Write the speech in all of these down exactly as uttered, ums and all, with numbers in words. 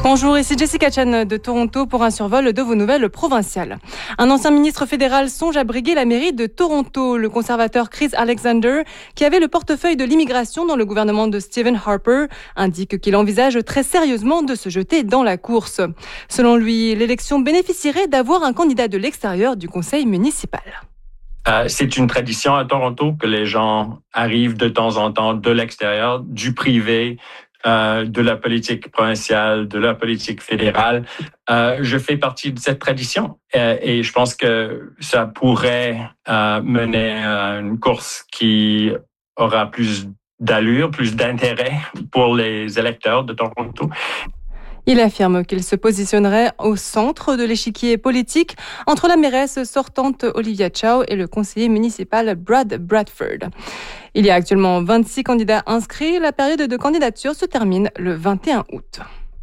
Bonjour, ici Jessica Chan de Toronto pour un survol de vos nouvelles provinciales. Un ancien ministre fédéral songe à briguer la mairie de Toronto. Le conservateur Chris Alexander, qui avait le portefeuille de l'immigration dans le gouvernement de Stephen Harper, indique qu'il envisage très sérieusement de se jeter dans la course. Selon lui, l'élection bénéficierait d'avoir un candidat de l'extérieur du conseil municipal. Euh, c'est une tradition à Toronto que les gens arrivent de temps en temps de l'extérieur, du privé, euh, de la politique provinciale, de la politique fédérale. Euh, je fais partie de cette tradition euh, et je pense que ça pourrait euh, mener à une course qui aura plus d'allure, plus d'intérêt pour les électeurs de Toronto. Il affirme qu'il se positionnerait au centre de l'échiquier politique entre la mairesse sortante Olivia Chow et le conseiller municipal Brad Bradford. Il y a actuellement vingt-six candidats inscrits. La période de candidature se termine le vingt et un août.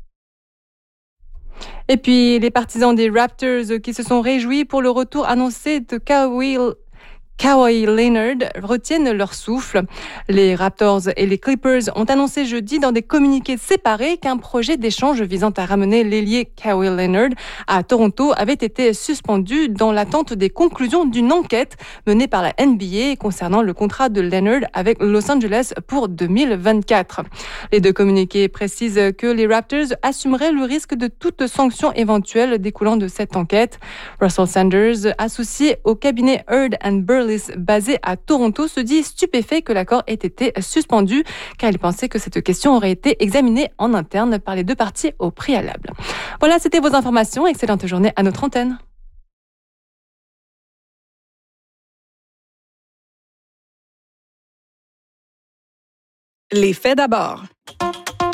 Et puis, les partisans des Raptors qui se sont réjouis pour le retour annoncé de Kawhi Kawhi Leonard retiennent leur souffle. Les Raptors et les Clippers ont annoncé jeudi dans des communiqués séparés qu'un projet d'échange visant à ramener l'ailier Kawhi Leonard à Toronto avait été suspendu dans l'attente des conclusions d'une enquête menée par la N B A concernant le contrat de Leonard avec Los Angeles pour deux mille vingt-quatre. Les deux communiqués précisent que les Raptors assumeraient le risque de toute sanction éventuelle découlant de cette enquête. Russell Sanders, associé au cabinet Heard and Burley basé à Toronto, se dit stupéfait que l'accord ait été suspendu car il pensait que cette question aurait été examinée en interne par les deux parties au préalable. Voilà, c'était vos informations. Excellente journée à notre antenne. Les faits d'abord.